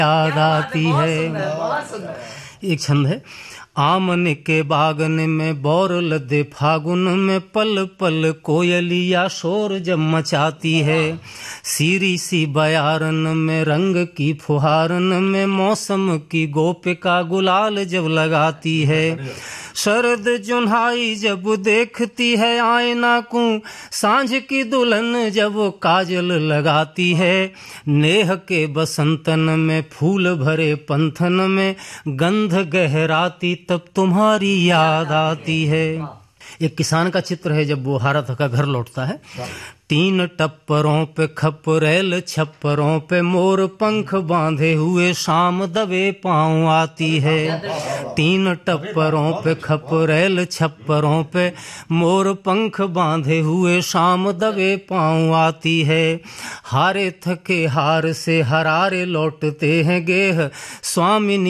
याद आती है। एक छंद है। आमन के बागन में बौर लदे फागुन में पल पल कोयलिया शोर जब मचाती है। सीरी सी बयारन में रंग की फुहारन में मौसम की गोपिका गुलाल जब लगाती है। शरद जुन्हाई जब देखती है आईना को, सांझ की दुल्हन जब काजल लगाती है। नेह के बसंतन में फूल भरे पंथन में गंध गहराती तब तुम्हारी याद आती है। एक किसान का चित्र है जब वो हारा थका घर लौटता है। तीन टप्परों पे खपरेल छप्परों पे मोर पंख बांधे हुए शाम दबे पाँव आती है। तीन टप्परों पे खपरेल छप्परों पे मोर पंख बांधे हुए शाम दबे पाँव आती है। हारे थके हार से हरारे लौटते हैं गेह स्वामिनी